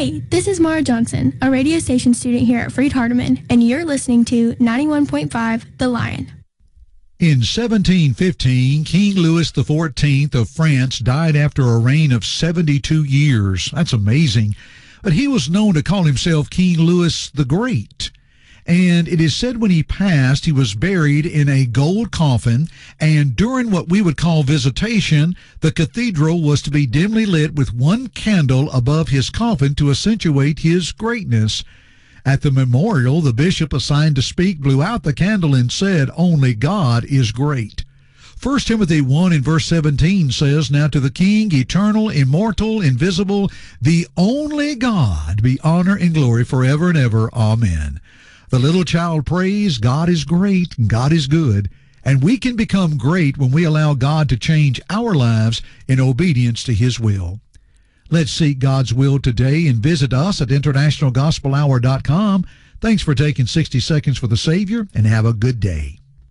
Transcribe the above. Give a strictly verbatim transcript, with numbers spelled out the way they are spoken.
Hey, this is Mara Johnson, a radio station student here at Freed Hardeman, and you're listening to ninety-one point five The Lion. In seventeen fifteen, King Louis the fourteenth of France died after a reign of seventy-two years. That's amazing. But he was known to call himself King Louis the Great. And it is said when he passed, he was buried in a gold coffin, and during what we would call visitation, the cathedral was to be dimly lit with one candle above his coffin to accentuate his greatness. At the memorial, the bishop assigned to speak blew out the candle and said, "Only God is great." First Timothy one in verse seventeen says, "Now to the King, eternal, immortal, invisible, the only God, be honor and glory forever and ever. Amen." The little child prays, God is great, God is good, and we can become great when we allow God to change our lives in obedience to his will. Let's seek God's will today and visit us at international gospel hour dot com. Thanks for taking sixty seconds for the Savior, and have a good day.